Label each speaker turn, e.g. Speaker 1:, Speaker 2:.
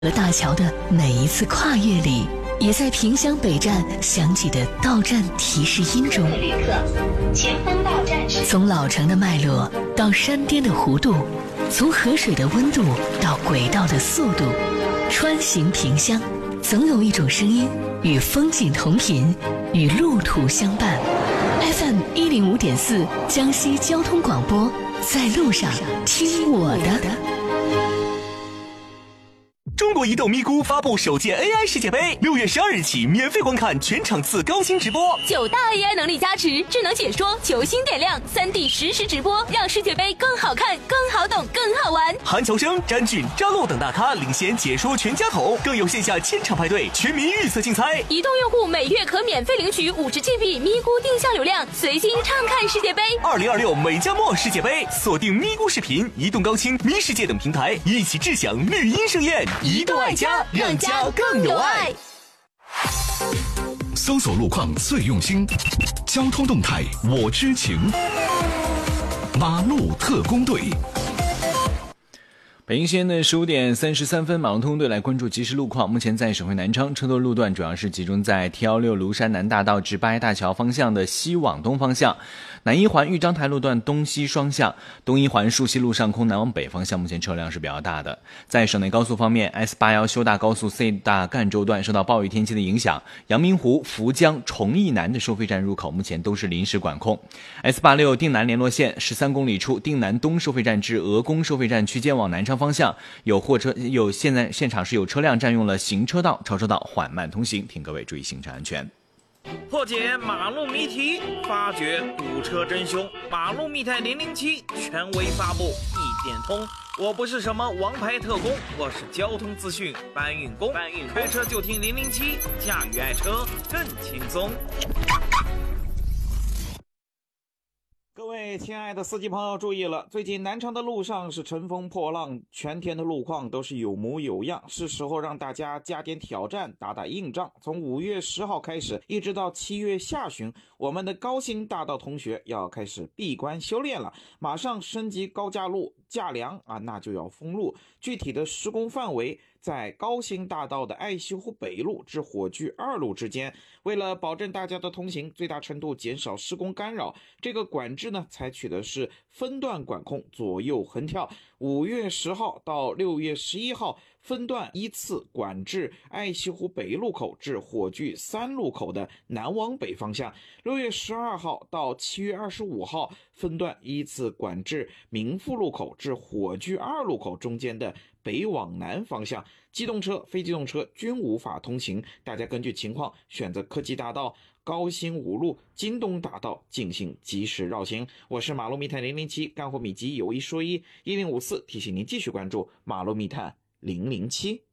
Speaker 1: 大桥的每一次跨越里，也在萍乡北站响起的到站提示音中，
Speaker 2: 旅客，前方到站是。
Speaker 1: 从老城的脉络到山巅的弧度，从河水的温度到轨道的速度，穿行萍乡，总有一种声音与风景同频，与路途相伴。FM 105.4江西交通广播，在路上听我的。
Speaker 3: 中国移动咪咕发布首届 AI 世界杯，6月12日起免费观看全场次高清直播
Speaker 4: ，9大 AI 能力加持，智能解说，球星点亮，3D 实时直播，让世界杯更好看、更好懂、更好玩。
Speaker 3: 韩乔生、詹俊、张璐等大咖领衔解说全家桶，更有线下千场派对、全民预测竞猜。
Speaker 4: 移动用户每月可免费领取50GB 咪咕定向流量，随心畅看世界杯。
Speaker 3: 2026美加墨世界杯，锁定咪咕视频、移动高清、咪世界等平台，一起智享绿茵盛宴。
Speaker 4: 移动爱家，让家更有爱。
Speaker 5: 搜索路况最用心，交通动态我知情。马路特工队。
Speaker 6: 北京时间的15点33分，马路特工队来关注即时路况。目前在省会南昌，车多路段主要是集中在 T16庐山南大道至八一大桥方向的西往东方向，南一环豫章台路段东西双向，东一环树溪路上空南往北方向，目前车辆是比较大的。在省内高速方面 ，S81 修大高速 C 大赣州段受到暴雨天气的影响，阳明湖、涪江、崇义南的收费站入口目前都是临时管控。S86 定南联络线13公里处定南东收费站至鹅公收费站区间往南昌方向，现在现场是有车辆占用了行车道、超车道缓慢通行，请各位注意行车安全。
Speaker 7: 破解马路谜题，发掘堵车真凶。马路密探007权威发布，一点通。我不是什么王牌特工，我是交通资讯搬运工。开车就听007，驾驭爱车更轻松。各位亲爱的司机朋友注意了，最近南昌的路上是乘风破浪，全天的路况都是有模有样，是时候让大家加点挑战，打打硬仗。从5月10号开始，一直到7月下旬，我们的高新大道同学要开始闭关修炼了，马上升级高架路架梁啊，那就要封路。具体的施工范围在高新大道的爱西湖北路至火炬2路之间。为了保证大家的通行，最大程度减少施工干扰，这个管制呢采取的是分段管控，左右横跳。5月10号到6月11号分段依次管制爱西湖北路口至火炬3路口的南往北方向。6月12号到7月25号分段依次管制民富路口至火炬2路口中间的北往南方向，机动车、非机动车均无法通行，大家根据情况选择科技大道、高新5路、京东大道进行及时绕行。我是马路密探007，干货秘籍有一说一，1054提醒您继续关注马路密探007。